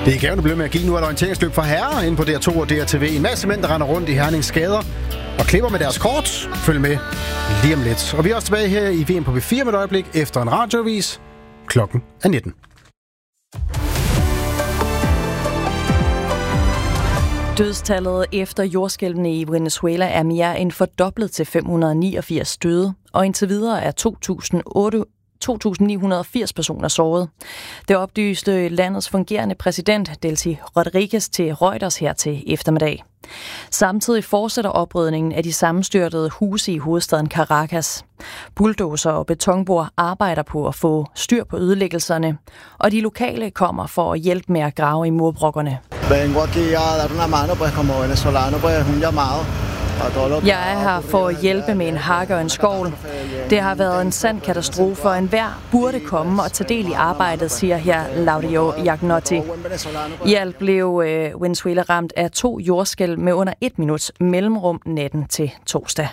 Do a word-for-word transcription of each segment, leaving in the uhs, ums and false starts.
Det er gaven, du bliver med at give. Nu er der orienteringsløb for herrer inde på D R to og D R T V. En masse mænd, der render rundt i Hernings gader og klipper med deres kort. Følg med lige om lidt. Og vi er også tilbage her i V M på B fire med et øjeblik efter en radioavis. Klokken er nitten. Dødstallet efter jordskælvene i Venezuela er mere end fordoblet til fem hundrede niogfirs døde, og indtil videre er to tusind ni hundrede og firs personer såret. Det oplyste landets fungerende præsident, Delcy Rodriguez, til Reuters her til eftermiddag. Samtidig fortsætter oprydningen af de sammenstyrtede huse i hovedstaden Caracas. Bulldozer og betonbord arbejder på at få styr på ødelæggelserne, og de lokale kommer for at hjælpe med at grave i murbrokkerne. Jeg er her for at hjælpe med en hakke og en skovl. Det har været en sand katastrofe, og enhver burde komme og tage del i arbejdet, siger her Laudio Jagnotti. I alt blev øh, Venezuela ramt af to jordskælv med under et minuts mellemrum natten til torsdag.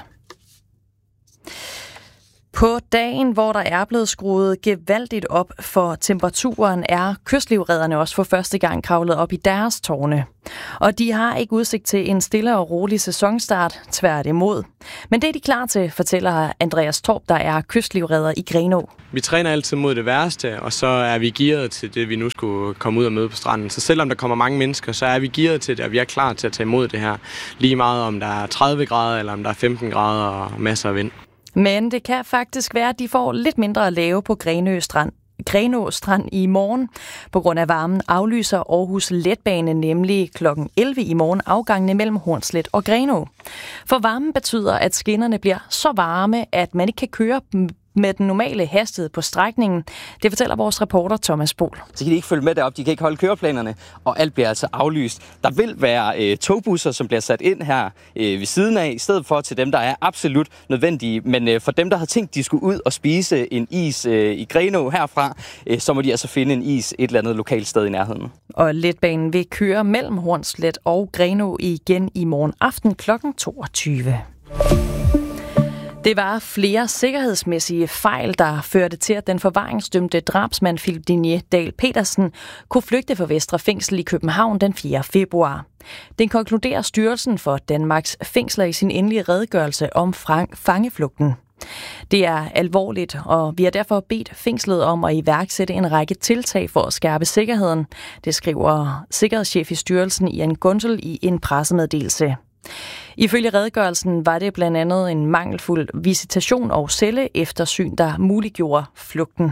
På dagen, hvor der er blevet skruet gevaldigt op for temperaturen, er kystlivredderne også for første gang kravlet op i deres tårne. Og de har ikke udsigt til en stille og rolig sæsonstart, tværtimod. Men det er de klar til, fortæller Andreas Torp, der er kystlivredder i Grenaa. Vi træner altid mod det værste, og så er vi gearet til det, vi nu skulle komme ud og møde på stranden. Så selvom der kommer mange mennesker, så er vi gearet til det, og vi er klar til at tage imod det her. Lige meget om der er tredive grader, eller om der er femten grader og masser af vind. Men det kan faktisk være, at de får lidt mindre at lave på Grenaa Strand. Grenaa Strand i morgen. På grund af varmen aflyser Aarhus Letbane nemlig klokken elleve i morgen afgangene mellem Hornslet og Grenaa. For varmen betyder, at skinnerne bliver så varme, at man ikke kan køre med den normale hastighed på strækningen. Det fortæller vores reporter Thomas Pohl. Så kan de ikke følge med derop, de kan ikke holde køreplanerne, og alt bliver altså aflyst. Der vil være øh, togbusser, som bliver sat ind her øh, ved siden af, i stedet for til dem, der er absolut nødvendige. Men øh, for dem, der har tænkt, de skulle ud og spise en is øh, i Grenaa herfra, øh, så må de altså finde en is et eller andet lokalt sted i nærheden. Og letbanen vil køre mellem Hornslet og Grenaa igen i morgen aften klokken toogtyve. Det var flere sikkerhedsmæssige fejl, der førte til, at den forvaringsdømte drabsmand Philip Digne Dahl Petersen kunne flygte fra Vestre Fængsel i København den fjerde februar. Den konkluderer Styrelsen for Danmarks Fængsler i sin endelige redegørelse om fangeflugten. Det er alvorligt, og vi har derfor bedt fængslet om at iværksætte en række tiltag for at skærpe sikkerheden. Det skriver sikkerhedschef i styrelsen Ian Gunzel i en pressemeddelelse. Ifølge redegørelsen var det blandt andet en mangelfuld visitation og celleeftersyn, der muliggjorde flugten.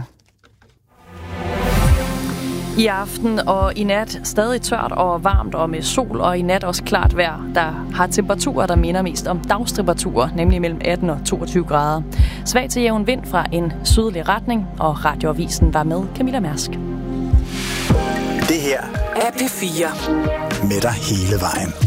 I aften og i nat stadig tørt og varmt og med sol, og i nat også klart vejr, der har temperaturer, der minder mest om dagstemperaturer, nemlig mellem atten og toogtyve grader. Svag til jævn vind fra en sydlig retning, og Radioavisen var med Camilla Mærsk. Det her er P fire. Med dig hele vejen.